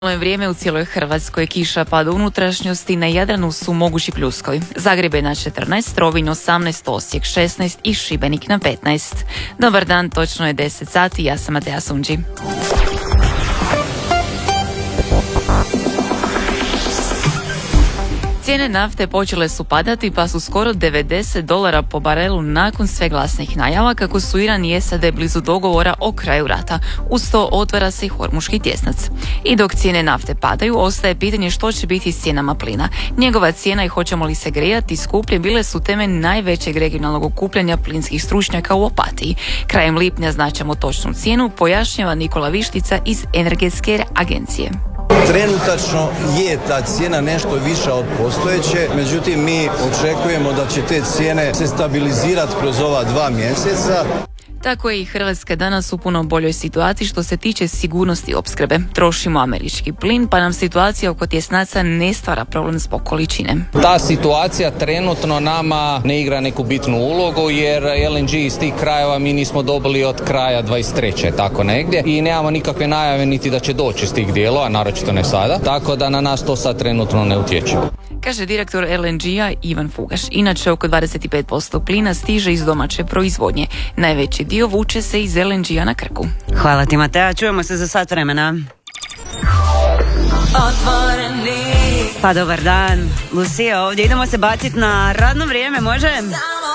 je vrijeme u cijeloj Hrvatskoj. Kiša pada u unutrašnjosti, na Jadranu su mogući pljuskovi. Zagreb je na 14, Rovinj 18, Osijek 16 i Šibenik na 15. Dobar dan, točno je 10 sati, ja sam Matea Sunđi. Cijene nafte počele su padati pa su skoro $90 po barelu nakon sve glasnih najava kako su Iran i SAD blizu dogovora o kraju rata. Uz to otvara se i Hormuški tjesnac. I dok cijene nafte padaju, ostaje pitanje što će biti s cijenama plina. Njegova cijena i hoćemo li se grijati skuplje bile su teme najvećeg regionalnog okupljanja plinskih stručnjaka u Opatiji. Krajem lipnja znaćemo točnu cijenu, pojašnjava Nikola Vištica iz Energetske agencije. Trenutačno je ta cijena nešto viša od postojeće, međutim mi očekujemo da će te cijene se stabilizirati kroz ova 2 mjeseca. Tako je i Hrvatska danas u puno boljoj situaciji što se tiče sigurnosti opskrbe. Trošimo američki plin, pa nam situacija oko tjesnaca ne stvara problem zbog količine. Ta situacija trenutno nama ne igra neku bitnu ulogu jer LNG iz tih krajeva mi nismo dobili od kraja 23. tako negdje i nemamo nikakve najave niti da će doći iz tih dijelova, naročito ne sada, tako da na nas to sad trenutno ne utječe. Kaže direktor LNG-a Ivan Fugaš. Inače, oko 25% plina stiže iz domaće proizvodnje. Najveći dio vuče se iz LNG-a na Krku. Hvala ti, Matea. Čujemo se za sat vremena. Pa dobar dan, Lucija ovdje. Idemo se baciti na radno vrijeme, može?